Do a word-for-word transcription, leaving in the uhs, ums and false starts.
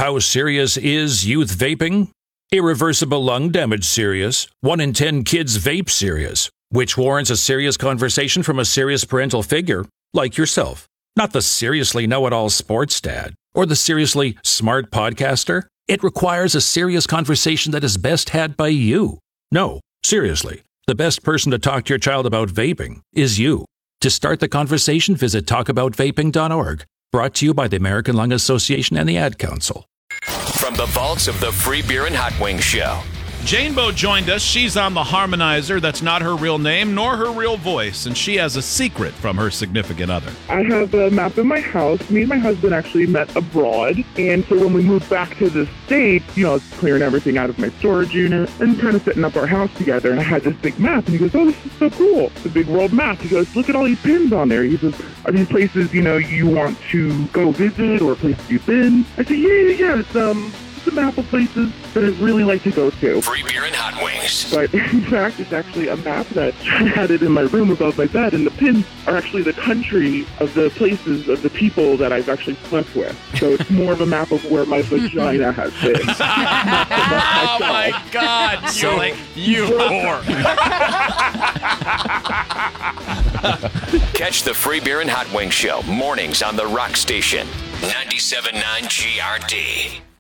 How serious is youth vaping? Irreversible lung damage serious. One in ten kids vape serious, which warrants a serious conversation from a serious parental figure, like yourself. Not the seriously know-it-all sports dad or the seriously smart podcaster. It requires a serious conversation that is best had by you. No, seriously, the best person to talk to your child about vaping is you. To start the conversation, visit talk about vaping dot org. Brought to you by the American Lung Association and the Ad Council. From the vaults of the Free Beer and Hot Wings Show. Jane Bow joined us. She's on the Harmonizer. That's not her real name nor her real voice, and she has a secret from her significant other. I have a map of my house. Me and my husband actually met abroad, and so when we moved back to the States, you know, I was clearing everything out of my storage unit and kind of setting up our house together, and I had this big map, and he goes, oh, this is so cool. The big world map. He goes, look at all these pins on there. He says, are these places, you know, you want to go visit or places you've been? I said, yeah, yeah, yeah, it's, um... the map of places that I'd really like to go to. Free Beer and Hot Wings. But in fact, it's actually a map that I had it in my room above my bed, and the pins are actually the country of the places of the people that I've actually slept with. So it's more of a map of where my vagina has been. Oh my God! So you're like, you whore. Catch the Free Beer and Hot Wings Show mornings on the Rock Station. ninety-seven point nine G R D.